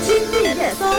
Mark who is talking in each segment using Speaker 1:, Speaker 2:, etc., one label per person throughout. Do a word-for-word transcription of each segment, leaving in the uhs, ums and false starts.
Speaker 1: 今日热搜。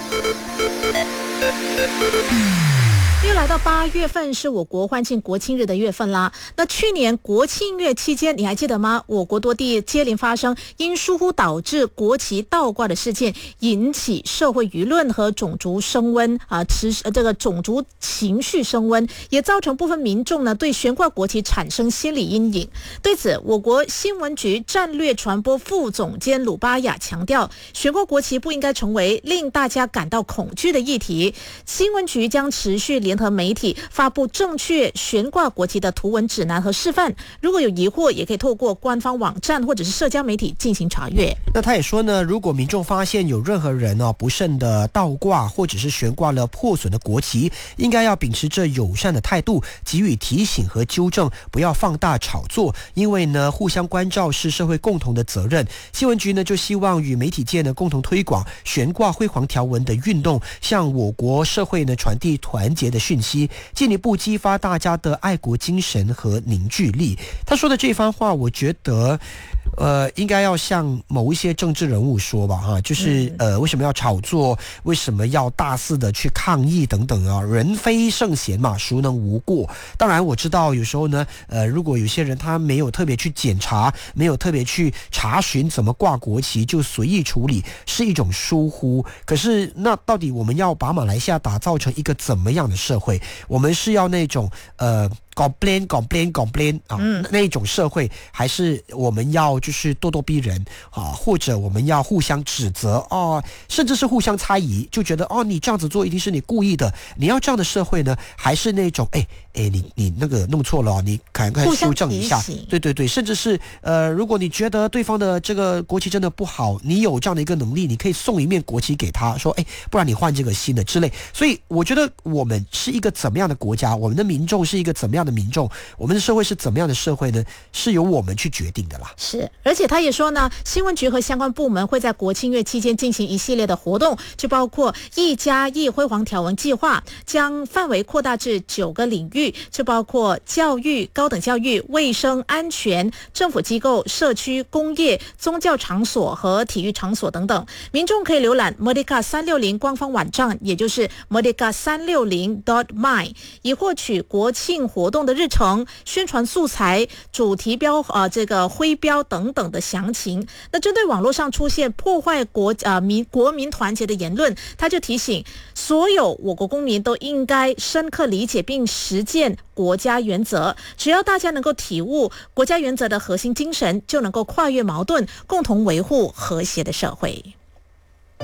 Speaker 1: 又来到八月份，是我国欢庆国庆日的月份啦。那去年国庆月期间，你还记得吗？我国多地接连发生因疏忽导致国旗倒挂的事件，引起社会舆论和种族升温啊，持这个种族情绪升温，也造成部分民众呢对悬挂国旗产生心理阴影。对此，我国新闻局战略传播副总监鲁巴雅强调，悬挂国旗不应该成为令大家感到恐惧的议题。新闻局将持续联和媒体发布正确悬挂国旗的图文指南和示范，如果有疑惑也可以透过官方网站或者是社交媒体进行查阅。
Speaker 2: 那他也说呢，如果民众发现有任何人哦不慎的倒挂或者是悬挂了破损的国旗，应该要秉持着友善的态度，给予提醒和纠正，不要放大炒作，因为呢互相关照是社会共同的责任。新闻局呢就希望与媒体界呢共同推广悬挂辉煌条纹的运动，向我国社会呢传递团结的讯息，进一步激发大家的爱国精神和凝聚力。他说的这番话，我觉得呃，应该要向某一些政治人物说吧，哈，就是呃，为什么要炒作？为什么要大肆的去抗议等等啊？人非圣贤嘛，孰能无过？当然，我知道有时候呢，呃，如果有些人他没有特别去检查，没有特别去查询怎么挂国旗，就随意处理，是一种疏忽。可是，那到底我们要把马来西亚打造成一个怎么样的社会？我们是要那种呃。complain complain complain 啊、嗯，那一种社会，还是我们要就是咄咄逼人啊，或者我们要互相指责哦，甚至是互相猜疑，就觉得哦你这样子做一定是你故意的，你要这样的社会呢，还是那种哎哎你你那个弄错了、哦，你赶快修正一下，对对对，甚至是呃，如果你觉得对方的这个国旗真的不好，你有这样的一个能力，你可以送一面国旗给他，说哎，不然你换这个新的之类。所以我觉得我们是一个怎么样的国家，我们的民众是一个怎么样的民众，我们的社会是怎么样的社会呢？是由我们去决定的啦。
Speaker 1: 是，而且他也说呢，新闻局和相关部门会在国庆月期间进行一系列的活动，就包括一加一辉煌条纹计划，将范围扩大至九个领域，就包括教育、高等教育、卫生安全、政府机构、社区、工业、宗教场所和体育场所等等。民众可以浏览 Merdeka 三六零官方网站，也就是 merdeka 三六零 dot my， 以获取国庆活动的日程、宣传素材、主题标呃这个徽标等等的详情。那针对网络上出现破坏国呃民国民团结的言论，他就提醒所有我国公民都应该深刻理解并实践国家原则。只要大家能够体悟国家原则的核心精神，就能够跨越矛盾，共同维护和谐的社会。